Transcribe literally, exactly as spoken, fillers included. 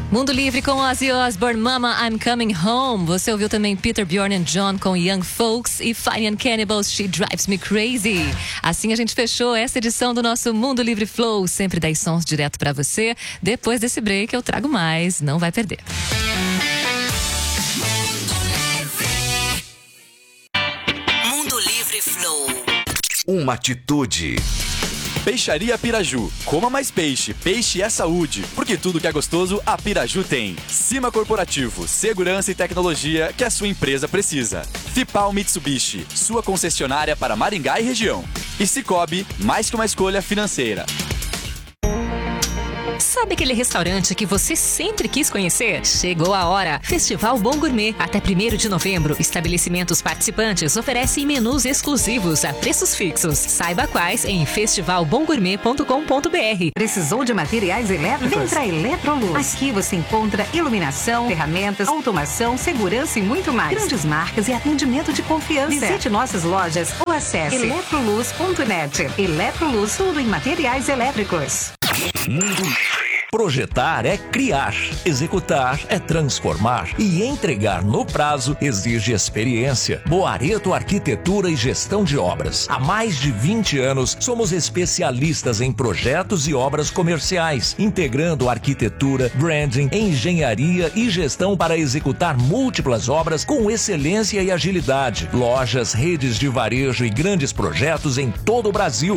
Mundo Livre com Ozzy Osbourne, Mama, I'm Coming Home. Você ouviu também Peter, Bjorn and John com Young Folks e Fine and Cannibals, She Drives Me Crazy. Assim a gente fechou essa edição do nosso Mundo Livre Flow. Sempre dez sons direto pra você. Depois desse break eu trago mais, não vai perder. Mundo Livre Flow. Uma atitude. Peixaria Piraju. Coma mais peixe. Peixe é saúde. Porque tudo que é gostoso, a Piraju tem. Cima Corporativo. Segurança e tecnologia que a sua empresa precisa. Fipal Mitsubishi. Sua concessionária para Maringá e região. E Cicobi, mais que uma escolha financeira. Sabe aquele restaurante que você sempre quis conhecer? Chegou a hora! Festival Bom Gourmet. Até primeiro de novembro, estabelecimentos participantes oferecem menus exclusivos a preços fixos. Saiba quais em festival bom gourmet ponto com ponto b r. Precisou de materiais elétricos? Vem pra Eletroluz. Aqui você encontra iluminação, ferramentas, automação, segurança e muito mais. Grandes marcas e atendimento de confiança. Visite nossas lojas ou acesse eletroluz ponto net. Eletroluz, tudo em materiais elétricos. Mundo Livre. Projetar é criar, executar é transformar e entregar no prazo exige experiência. Boareto Arquitetura e Gestão de Obras. Há mais de vinte anos somos especialistas em projetos e obras comerciais, integrando arquitetura, branding, engenharia e gestão para executar múltiplas obras com excelência e agilidade. Lojas, redes de varejo e grandes projetos em todo o Brasil.